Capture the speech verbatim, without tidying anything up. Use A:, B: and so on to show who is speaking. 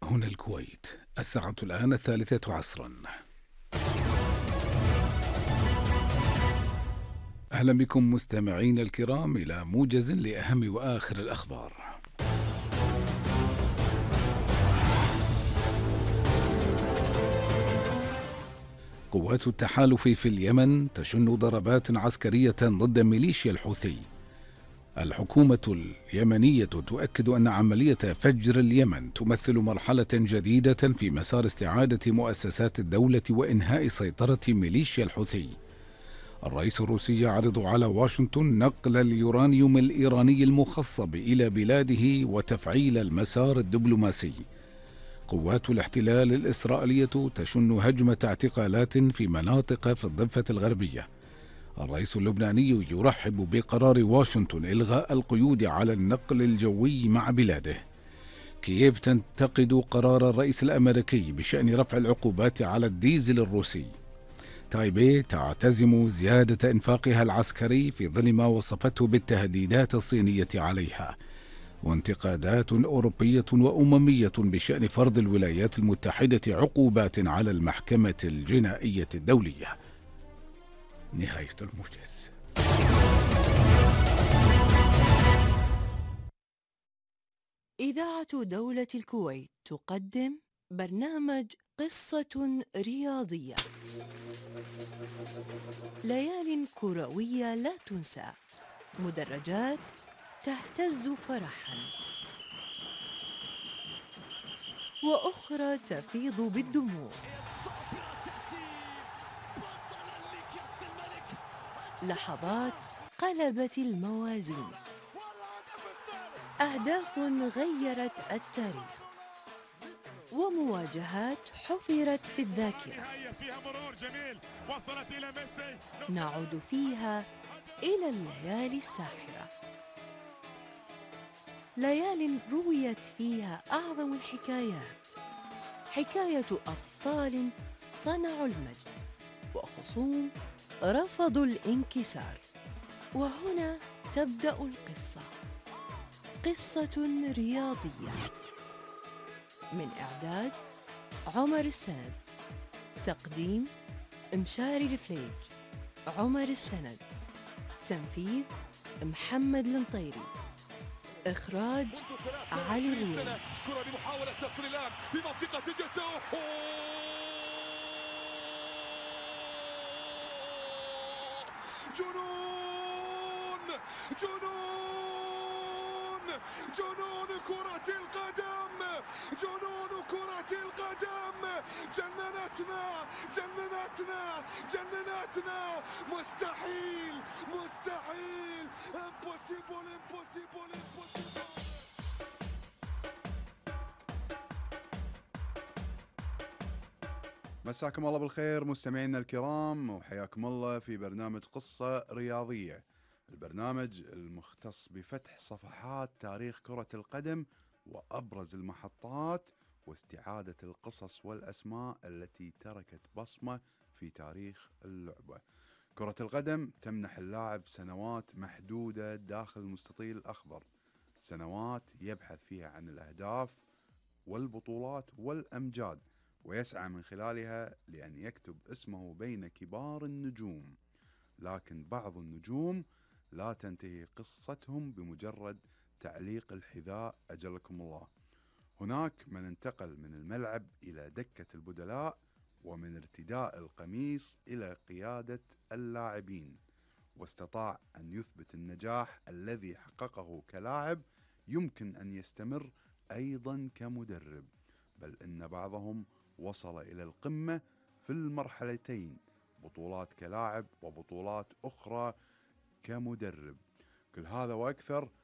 A: هنا الكويت. الساعة الآن الثالثة عصرا. أهلا بكم مستمعين الكرام إلى موجز لأهم وآخر الأخبار. قوات التحالف في اليمن تشن ضربات عسكرية ضد ميليشيا الحوثي. الحكومة اليمنية تؤكد أن عملية فجر اليمن تمثل مرحلة جديدة في مسار استعادة مؤسسات الدولة وإنهاء سيطرة ميليشيا الحوثي. الرئيس الروسي يعرض على واشنطن نقل اليورانيوم الإيراني المخصب إلى بلاده وتفعيل المسار الدبلوماسي. قوات الاحتلال الإسرائيلية تشن هجمة اعتقالات في مناطق في الضفة الغربية. الرئيس اللبناني يرحب بقرار واشنطن إلغاء القيود على النقل الجوي مع بلاده. كييف تنتقد قرار الرئيس الأمريكي بشأن رفع العقوبات على الديزل الروسي. تايبي تعتزم زيادة إنفاقها العسكري في ظل ما وصفته بالتهديدات الصينية عليها. وانتقادات أوروبية وأممية بشأن فرض الولايات المتحدة عقوبات على المحكمة الجنائية الدولية. نهاية الموجز.
B: إذاعة دولة الكويت تقدم برنامج قصة رياضية، ليال كروية لا تنسى، مدرجات تهتز فرحا وأخرى تفيض بالدموع، لحظات قلبت الموازين، أهداف غيرت التاريخ، ومواجهات حفرت في الذاكرة نعود فيها إلى الليالي الساحرة، ليال رويت فيها أعظم الحكايات، حكاية أبطال صنعوا المجد وخصوم رفضوا الانكسار. وهنا تبدأ القصة، قصة رياضية، من إعداد عمر السند، تقديم مشاري الفليج، عمر السند، تنفيذ محمد المطيري، إخراج علي الريان.
C: كرة بمحاولة تصل في منطقة الجزاء. جنون جنون جنون كرة القدم، جنون كرة القدم، جننتنا جننتنا جننتنا. مستحيل مستحيل impossible impossible impossible.
D: مساكم الله بالخير مستمعينا الكرام، وحياكم الله في برنامج قصة رياضية، البرنامج المختص بفتح صفحات تاريخ كرة القدم وأبرز المحطات واستعادة القصص والأسماء التي تركت بصمة في تاريخ اللعبة. كرة القدم تمنح اللاعب سنوات محدودة داخل المستطيل الأخضر، سنوات يبحث فيها عن الأهداف والبطولات والأمجاد، ويسعى من خلالها لأن يكتب اسمه بين كبار النجوم. لكن بعض النجوم لا تنتهي قصتهم بمجرد تعليق الحذاء أجلكم الله. هناك من انتقل من الملعب إلى دكة البدلاء، ومن ارتداء القميص إلى قيادة اللاعبين، واستطاع أن يثبت النجاح الذي حققه كلاعب يمكن أن يستمر أيضا كمدرب، بل إن بعضهم وصل إلى القمة في المرحلتين، بطولات كلاعب وبطولات أخرى كمدرب. كل هذا وأكثر